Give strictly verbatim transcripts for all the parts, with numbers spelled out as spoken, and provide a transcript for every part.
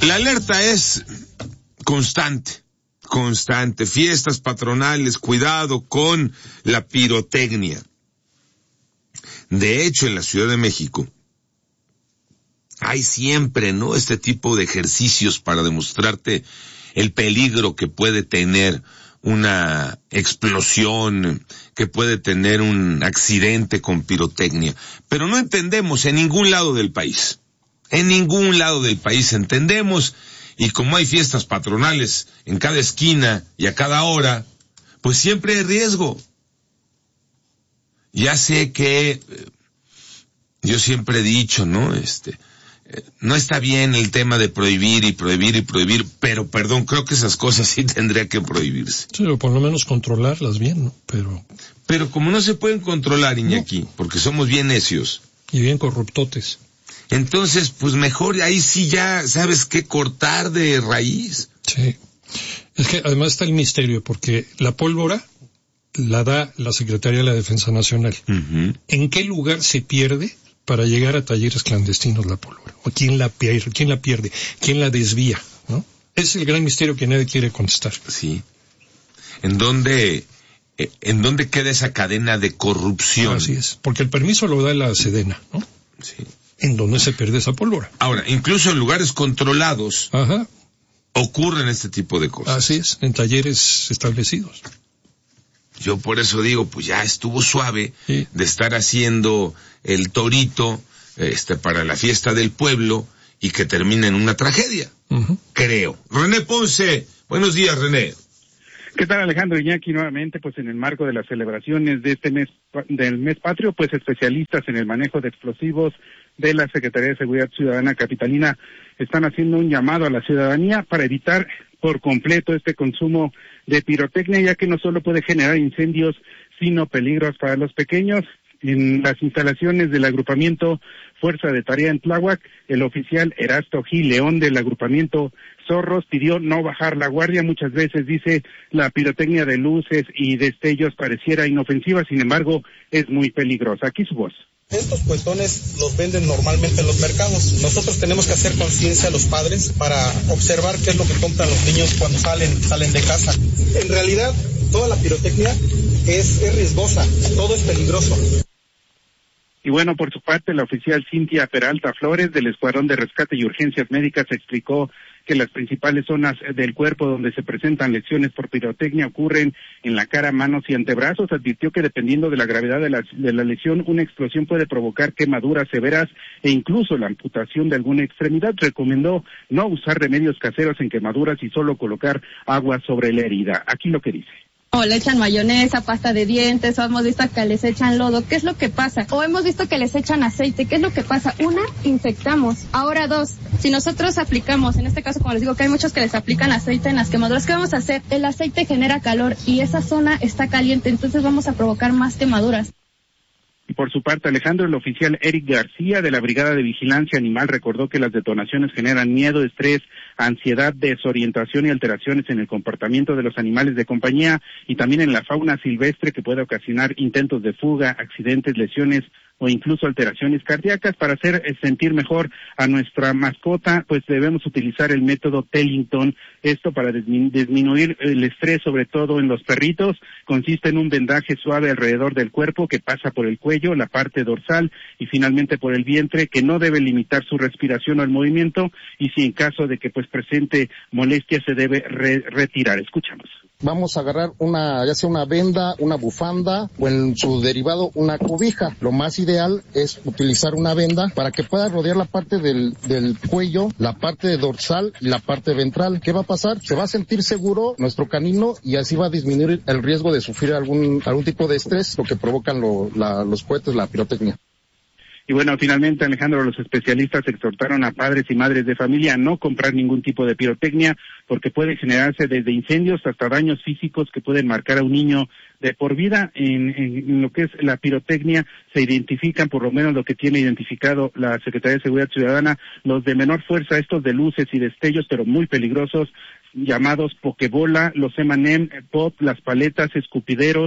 La alerta es constante, constante. Fiestas patronales, cuidado con la pirotecnia. De hecho, en la Ciudad de México hay siempre, ¿no?, este tipo de ejercicios para demostrarte el peligro que puede tener una explosión, que puede tener un accidente con pirotecnia. Pero no entendemos en ningún lado del país. En ningún lado del país entendemos, y como hay fiestas patronales en cada esquina y a cada hora, pues siempre hay riesgo. Ya sé que eh, yo siempre he dicho, ¿no? Este, eh, no está bien el tema de prohibir y prohibir y prohibir, pero perdón, creo que esas cosas sí tendría que prohibirse. Sí, o por lo menos controlarlas bien, ¿no? Pero... Pero como no se pueden controlar, Iñaki, no, porque somos bien necios. Y bien corruptotes. Entonces, pues mejor ahí sí ya sabes qué cortar de raíz. Sí. Es que además está el misterio, porque la pólvora la da la Secretaría de la Defensa Nacional. Uh-huh. ¿En qué lugar se pierde para llegar a talleres clandestinos la pólvora? ¿O quién la pierde? ¿Quién la pierde? ¿Quién la desvía? ¿No? Es el gran misterio que nadie quiere contestar. Sí. ¿En dónde, eh, en dónde queda esa cadena de corrupción? Así es, porque el permiso lo da la Sedena, ¿no? Sí. ¿En dónde se pierde esa pólvora? Ahora, incluso en lugares controlados, ajá, ocurren este tipo de cosas. Así es, en talleres establecidos. Yo por eso digo, pues ya estuvo suave, sí, de estar haciendo el torito este para la fiesta del pueblo y que termine en una tragedia. Uh-huh. Creo. René Ponce, buenos días, René. ¿Qué tal, Alejandro Iñaki? Nuevamente, pues en el marco de las celebraciones de este mes, del mes patrio, pues especialistas en el manejo de explosivos de la Secretaría de Seguridad Ciudadana Capitalina están haciendo un llamado a la ciudadanía para evitar por completo este consumo de pirotecnia, ya que no solo puede generar incendios, sino peligros para los pequeños. En las instalaciones del agrupamiento Fuerza de Tarea en Tláhuac, el oficial Erasto Gil León del agrupamiento Zorros pidió no bajar la guardia. Muchas veces, dice, la pirotecnia de luces y destellos pareciera inofensiva, sin embargo, es muy peligrosa. Aquí su voz. Estos cuetones los venden normalmente en los mercados. Nosotros tenemos que hacer conciencia a los padres para observar qué es lo que compran los niños cuando salen, salen de casa. En realidad, toda la pirotecnia es, es riesgosa, todo es peligroso. Y bueno, por su parte, la oficial Cintia Peralta Flores del Escuadrón de Rescate y Urgencias Médicas explicó que las principales zonas del cuerpo donde se presentan lesiones por pirotecnia ocurren en la cara, manos y antebrazos. Advirtió que dependiendo de la gravedad de la, de la lesión, una explosión puede provocar quemaduras severas e incluso la amputación de alguna extremidad. Recomendó no usar remedios caseros en quemaduras y solo colocar agua sobre la herida. Aquí lo que dice. O le echan mayonesa, pasta de dientes, o hemos visto que les echan lodo. ¿Qué es lo que pasa? O hemos visto que les echan aceite. ¿Qué es lo que pasa? Una, infectamos. Ahora dos, si nosotros aplicamos, en este caso como les digo que hay muchos que les aplican aceite en las quemaduras, ¿qué vamos a hacer? El aceite genera calor y esa zona está caliente, entonces vamos a provocar más quemaduras. Por su parte, Alejandro, el oficial Eric García de la Brigada de Vigilancia Animal recordó que las detonaciones generan miedo, estrés, ansiedad, desorientación y alteraciones en el comportamiento de los animales de compañía y también en la fauna silvestre que puede ocasionar intentos de fuga, accidentes, lesiones o incluso alteraciones cardíacas. Para hacer sentir mejor a nuestra mascota, pues debemos utilizar el método Tellington. Esto para disminuir el estrés, sobre todo en los perritos. Consiste en un vendaje suave alrededor del cuerpo que pasa por el cuello, la parte dorsal y finalmente por el vientre, que no debe limitar su respiración o el movimiento, y si en caso de que pues presente molestia se debe re- retirar. Escuchamos. Vamos a agarrar una, ya sea una venda, una bufanda o en su derivado una cobija. Lo más ideal es utilizar una venda para que pueda rodear la parte del, del cuello, la parte dorsal y la parte ventral. ¿Qué va a pasar? Se va a sentir seguro nuestro canino y así va a disminuir el riesgo de sufrir algún, algún tipo de estrés, lo que provocan lo, la, los cohetes, la pirotecnia. Y bueno, finalmente, Alejandro, los especialistas exhortaron a padres y madres de familia a no comprar ningún tipo de pirotecnia porque puede generarse desde incendios hasta daños físicos que pueden marcar a un niño de por vida. En, en lo que es la pirotecnia se identifican, por lo menos lo que tiene identificado la Secretaría de Seguridad Ciudadana, los de menor fuerza, estos de luces y destellos, pero muy peligrosos, llamados pokebola, los eme and eme, pop, las paletas, escupideros,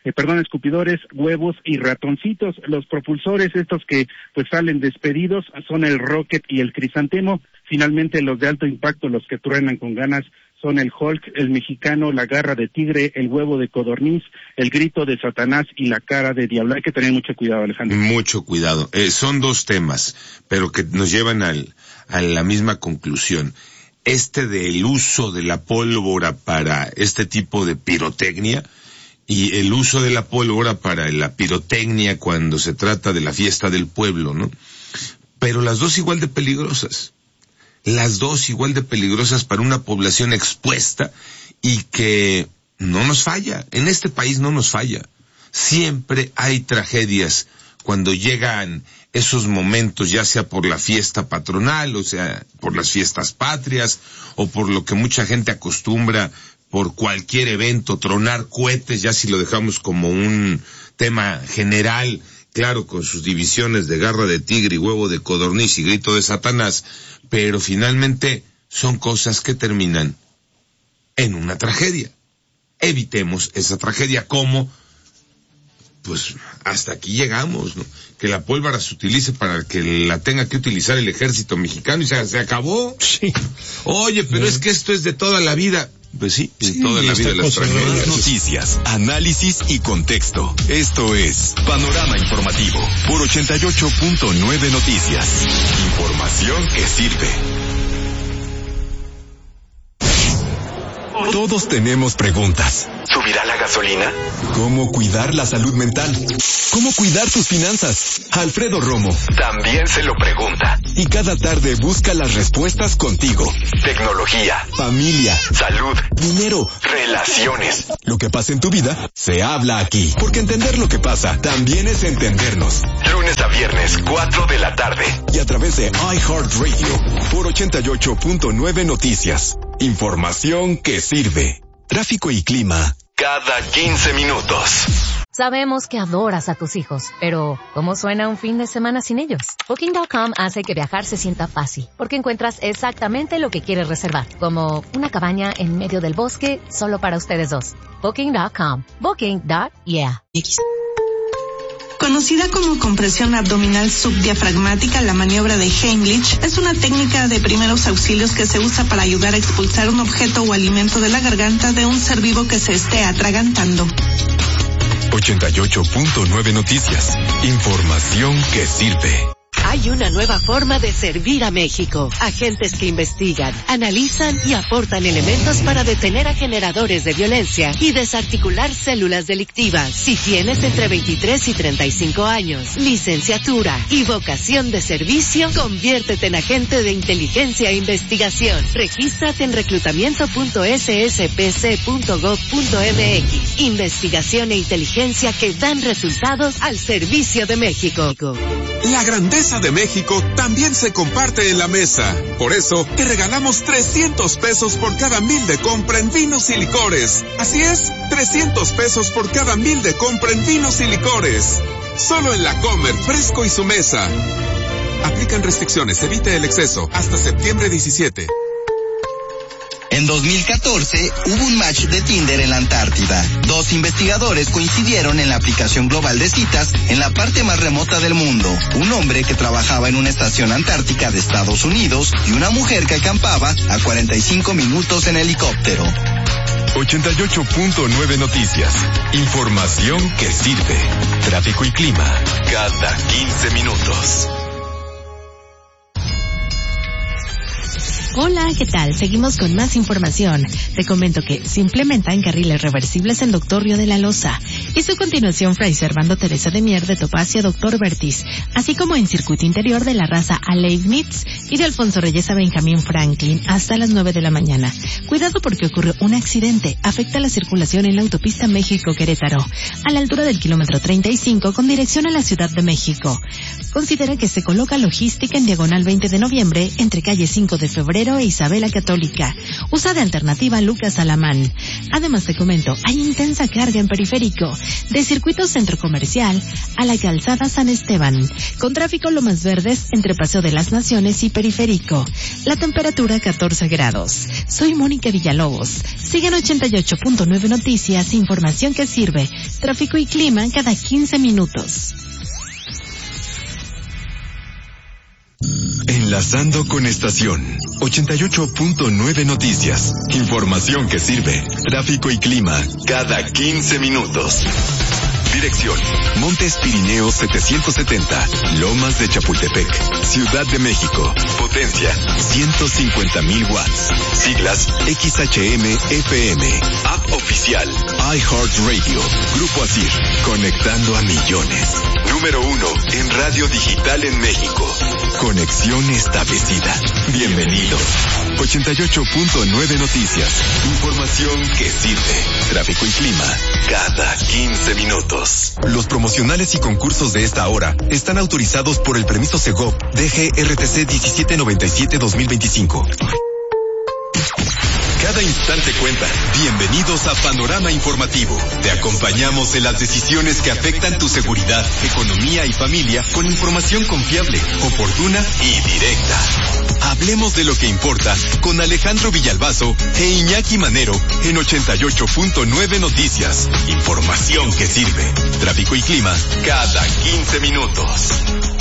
eh, perdón, escupidores, huevos y ratoncitos. Los propulsores, estos que pues salen despedidos, son el Rocket y el Crisantemo. Finalmente, los de alto impacto, los que truenan con ganas, son el Hulk, el Mexicano, la Garra de Tigre, el Huevo de Codorniz, el Grito de Satanás y la Cara de Diablo. Hay que tener mucho cuidado, Alejandro. Mucho cuidado. Eh, son dos temas, pero que nos llevan al, a la misma conclusión. Este del uso de la pólvora para este tipo de pirotecnia y el uso de la pólvora para la pirotecnia cuando se trata de la fiesta del pueblo, ¿no? Pero las dos igual de peligrosas. Las dos igual de peligrosas para una población expuesta y que no nos falla. En este país no nos falla. Siempre hay tragedias cuando llegan esos momentos, ya sea por la fiesta patronal, o sea, por las fiestas patrias, o por lo que mucha gente acostumbra, por cualquier evento, tronar cohetes, ya si lo dejamos como un tema general, claro, con sus divisiones de Garra de Tigre y Huevo de Codorniz y Grito de Satanás, pero finalmente son cosas que terminan en una tragedia. Evitemos esa tragedia. ¿Cómo? Pues hasta aquí llegamos, ¿no? Que la pólvora se utilice para que la tenga que utilizar el ejército mexicano y se, se acabó. Sí. Oye, pero sí. Es que esto es de toda la vida. Pues sí, de sí, toda la vida las tragedias. Noticias, análisis y contexto. Esto es Panorama Informativo por ochenta y ocho punto nueve Noticias. Información que sirve. Todos tenemos preguntas. ¿Subirá la gasolina? ¿Cómo cuidar la salud mental? ¿Cómo cuidar tus finanzas? Alfredo Romo también se lo pregunta. Y cada tarde busca las respuestas contigo. Tecnología, familia, salud, dinero, relaciones. Lo que pasa en tu vida, se habla aquí. Porque entender lo que pasa, también es entendernos. Lunes a viernes, cuatro de la tarde. Y a través de iHeartRadio, por ochenta y ocho punto nueve Noticias. Información que sirve. Tráfico y clima cada quince minutos. Sabemos que adoras a tus hijos, pero ¿cómo suena un fin de semana sin ellos? Booking punto com hace que viajar se sienta fácil, porque encuentras exactamente lo que quieres reservar, como una cabaña en medio del bosque solo para ustedes dos. Booking punto com. Booking punto yeah. Conocida como compresión abdominal subdiafragmática, la maniobra de Heimlich es una técnica de primeros auxilios que se usa para ayudar a expulsar un objeto o alimento de la garganta de un ser vivo que se esté atragantando. ochenta y ocho punto nueve Noticias. Información que sirve. Hay una nueva forma de servir a México. Agentes que investigan, analizan y aportan elementos para detener a generadores de violencia y desarticular células delictivas. Si tienes entre veintitrés y treinta y cinco años, licenciatura y vocación de servicio, conviértete en agente de inteligencia e investigación. Regístrate en reclutamiento punto s s p c punto gov punto m x. Investigación e inteligencia que dan resultados al servicio de México. La grandeza de México también se comparte en la mesa. Por eso, te regalamos trescientos pesos por cada mil de compra en vinos y licores. Así es, trescientos pesos por cada mil de compra en vinos y licores. Solo en La Comer, Fresco y su mesa. Aplican restricciones, evite el exceso. Hasta septiembre diecisiete. En dos mil catorce hubo un match de Tinder en la Antártida. Dos investigadores coincidieron en la aplicación global de citas en la parte más remota del mundo. Un hombre que trabajaba en una estación antártica de Estados Unidos y una mujer que acampaba a cuarenta y cinco minutos en helicóptero. ochenta y ocho punto nueve Noticias. Información que sirve. Tráfico y clima cada quince minutos. Hola, ¿qué tal? Seguimos con más información. Te comento que se implementan carriles reversibles en Doctor Río de la Loza y su continuación Fray Servando Teresa de Mier de Topacio a Doctor Vertis, así como en circuito interior de la raza a Leibniz y de Alfonso Reyes a Benjamín Franklin hasta las nueve de la mañana. Cuidado porque ocurrió un accidente, afecta la circulación en la autopista México-Querétaro, a la altura del kilómetro treinta y cinco con dirección a la Ciudad de México. Considera que se coloca logística en diagonal veinte de noviembre entre calle cinco de febrero e Isabela Católica. Usa de alternativa Lucas Alamán. Además te comento, hay intensa carga en Periférico. de Circuito Centro Comercial a la Calzada San Esteban, con tráfico Lomas Verdes entre Paseo de las Naciones y Periférico. La temperatura catorce grados. Soy Mónica Villalobos. Sigan ochenta y ocho punto nueve Noticias, información que sirve. Tráfico y clima cada quince minutos. Enlazando con estación ochenta y ocho punto nueve Noticias. Información que sirve. Tráfico y clima cada quince minutos. Dirección: Montes Pirineos setecientos setenta, Lomas de Chapultepec, Ciudad de México. Potencia ciento cincuenta mil watts. Siglas X H M F M. App oficial iHeartRadio. Grupo Asir, conectando a millones. Número uno en radio digital en México. Conexión establecida. Bienvenidos. ochenta y ocho punto nueve Noticias. Información que sirve. Tráfico y clima cada quince minutos. Los promocionales y concursos de esta hora están autorizados por el permiso Segov D G R T C diecisiete noventa y siete dos mil veinticinco. Cada instante cuenta. Bienvenidos a Panorama Informativo. Te acompañamos en las decisiones que afectan tu seguridad, economía y familia con información confiable, oportuna y directa. Hablemos de lo que importa con Alejandro Villalbazo e Iñaki Manero en ochenta y ocho punto nueve Noticias. Información que sirve. Tráfico y clima cada quince minutos.